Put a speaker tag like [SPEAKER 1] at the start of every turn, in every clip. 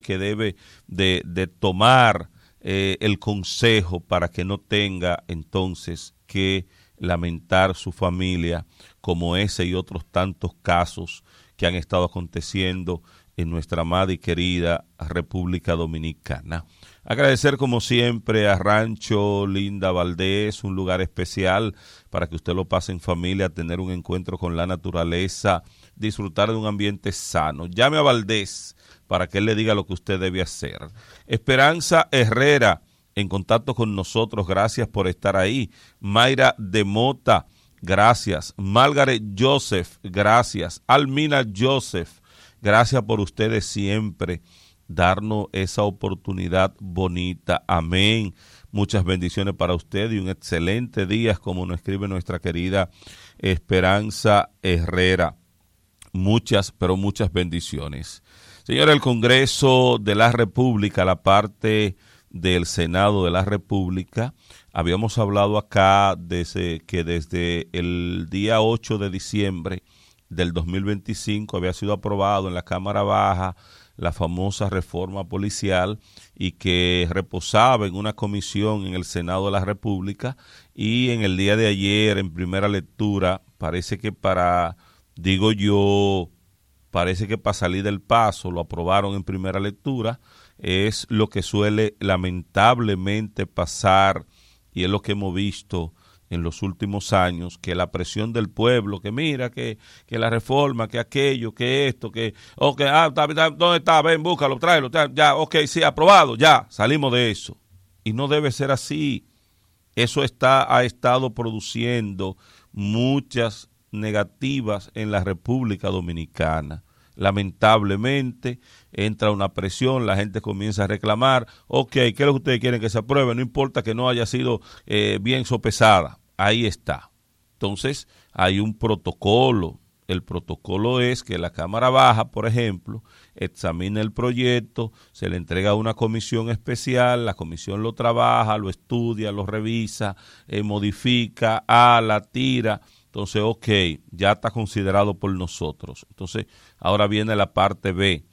[SPEAKER 1] que debe de tomar el consejo para que no tenga entonces que lamentar su familia, como ese y otros tantos casos que han estado aconteciendo en nuestra amada y querida República Dominicana. Agradecer como siempre a Rancho Linda Valdés, un lugar especial para que usted lo pase en familia, tener un encuentro con la naturaleza, disfrutar de un ambiente sano. Llame a Valdés para que él le diga lo que usted debe hacer. Esperanza Herrera, en contacto con nosotros, gracias por estar ahí. Mayra de Mota, gracias. Margaret Joseph, gracias. Almina Joseph, gracias por ustedes siempre darnos esa oportunidad bonita. Amén. Muchas bendiciones para usted y un excelente día, como nos escribe nuestra querida Esperanza Herrera. Muchas, pero muchas bendiciones. Señora, el Congreso de la República, la parte del Senado de la República, habíamos hablado acá que desde el día 8 de diciembre del 2025 había sido aprobado en la Cámara Baja la famosa reforma policial y que reposaba en una comisión en el Senado de la República, y en el día de ayer en primera lectura parece que para salir del paso lo aprobaron en primera lectura. Es lo que suele lamentablemente pasar y es lo que hemos visto en los últimos años, que la presión del pueblo, que mira, que la reforma, que aquello, que esto, que, ¿dónde está? Ven, búscalo, tráelo, ya, ok, sí, aprobado, ya, salimos de eso. Y no debe ser así. Eso ha estado produciendo muchas negativas en la República Dominicana. Lamentablemente entra una presión, la gente comienza a reclamar, ok, ¿qué es lo que ustedes quieren que se apruebe? No importa que no haya sido bien sopesada, ahí está. Entonces hay un protocolo. El protocolo es que la Cámara Baja, por ejemplo, examina el proyecto, se le entrega a una comisión especial, la comisión lo trabaja, lo estudia, lo revisa, modifica, la tira. Entonces, ok, ya está considerado por nosotros. Entonces, ahora viene la parte B.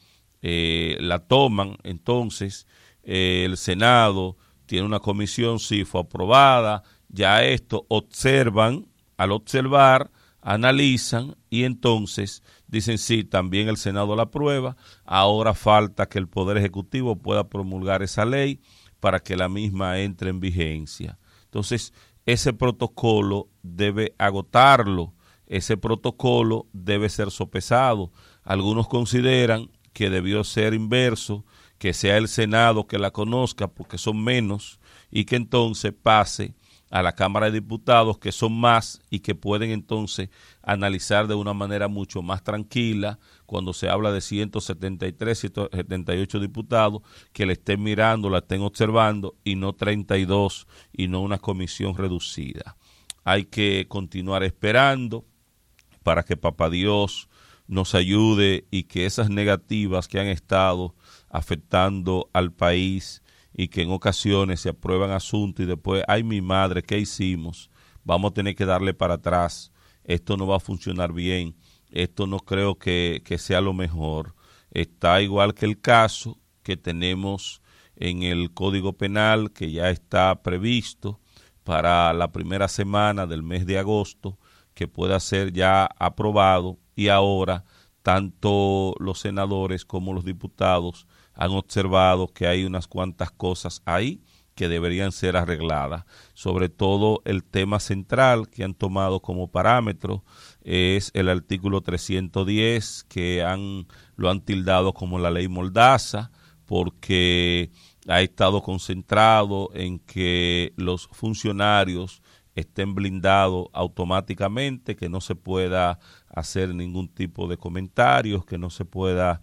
[SPEAKER 1] La toman, entonces, el Senado tiene una comisión, sí, fue aprobada, ya esto observan, al observar, analizan y entonces dicen, sí, también el Senado la aprueba, ahora falta que el Poder Ejecutivo pueda promulgar esa ley para que la misma entre en vigencia. Entonces, ese protocolo debe agotarlo, ese protocolo debe ser sopesado. Algunos consideran que debió ser inverso, que sea el Senado que la conozca porque son menos y que entonces pase a la Cámara de Diputados, que son más y que pueden entonces analizar de una manera mucho más tranquila cuando se habla de 173, 178 diputados, que le estén mirando, la estén observando y no 32 y no una comisión reducida. Hay que continuar esperando para que Papá Dios nos ayude y que esas negativas que han estado afectando al país y que en ocasiones se aprueban asuntos y después, ay mi madre, ¿qué hicimos? Vamos a tener que darle para atrás, esto no va a funcionar bien, esto no creo que sea lo mejor. Está igual que el caso que tenemos en el Código Penal, que ya está previsto para la primera semana del mes de agosto, que pueda ser ya aprobado, y ahora tanto los senadores como los diputados han observado que hay unas cuantas cosas ahí que deberían ser arregladas. Sobre todo el tema central que han tomado como parámetro es el artículo 310, que lo han tildado como la ley Mordaza, porque ha estado concentrado en que los funcionarios estén blindados automáticamente, que no se pueda hacer ningún tipo de comentarios, que no se pueda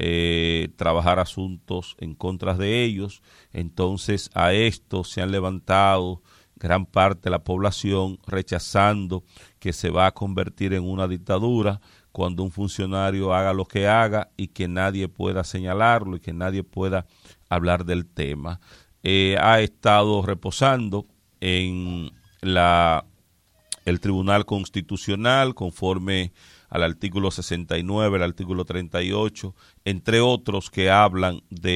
[SPEAKER 1] trabajar asuntos en contra de ellos. Entonces a esto se han levantado gran parte de la población rechazando que se va a convertir en una dictadura cuando un funcionario haga lo que haga y que nadie pueda señalarlo y que nadie pueda hablar del tema. Ha estado reposando en el Tribunal Constitucional conforme al artículo 69, el artículo 38, entre otros que hablan de